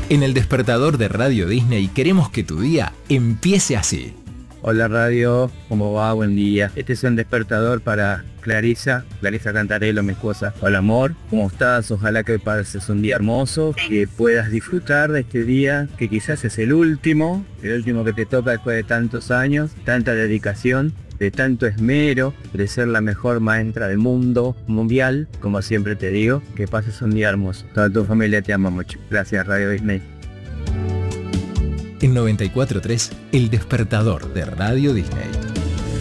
En el despertador de Radio Disney queremos que tu día empiece así. Hola radio, ¿cómo va? Buen día. Este es un despertador para Clarisa Cantarello, mi esposa. Hola amor, ¿cómo estás? Ojalá que pases un día hermoso, que puedas disfrutar de este día, que quizás es el último que te toca después de tantos años, tanta dedicación, de tanto esmero, de ser la mejor maestra del mundo mundial, como siempre te digo, que pases un día hermoso. Toda tu familia te ama mucho. Gracias Radio Disney. En 94.3, el despertador de Radio Disney.